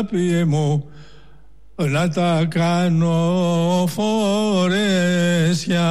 αγάπη μου να τα κάνω φορέσια.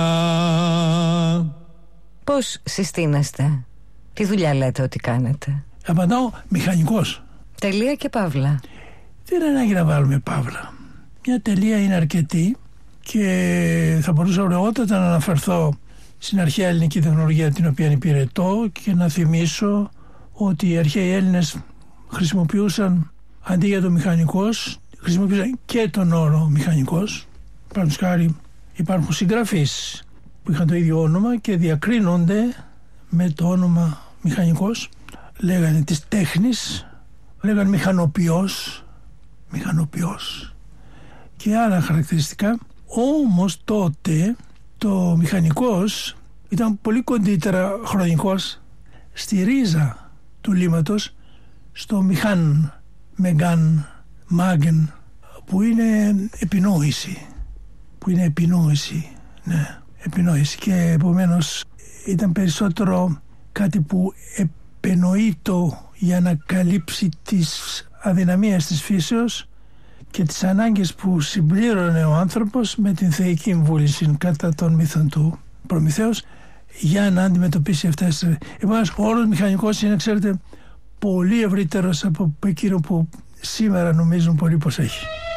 Πώς συστήνεστε? Τι δουλειά λέτε ότι κάνετε? Απαντάω, μηχανικός. Τελεία και παύλα. Δεν είναι ανάγκη να βάλουμε παύλα. Μια τελεία είναι αρκετή και θα μπορούσα ωραιότατα να αναφερθώ στην αρχαία ελληνική τεχνολογία την οποία υπηρετώ και να θυμίσω ότι οι αρχαίοι Έλληνες χρησιμοποιούσαν αντί για το μηχανικός, χρησιμοποιούσαν και τον όρο μηχανικός. Παραδείγματος χάρη, υπάρχουν συγγραφείς που είχαν το ίδιο όνομα και διακρίνονται με το όνομα μηχανικός. Λέγανε της τέχνης, λέγανε μηχανοποιός και άλλα χαρακτηριστικά. Όμως τότε το μηχανικός ήταν πολύ κοντύτερα χρονικός στη ρίζα του λήματος, στο μηχάν, μεγάν, μάγεν, που είναι επινόηση. Ναι, επινόηση. Και επομένως ήταν περισσότερο κάτι που επενοείτο για να καλύψει τις αδυναμίες της φύσεως και τις ανάγκες που συμπλήρωνε ο άνθρωπος με την θεϊκή βούληση κατά των μύθων του Προμηθέως για να αντιμετωπίσει αυτές. Επομένως, ο όρος μηχανικός είναι, ξέρετε, πολύ ευρύτερος από εκείνο που σήμερα νομίζουν πολλοί πως έχει.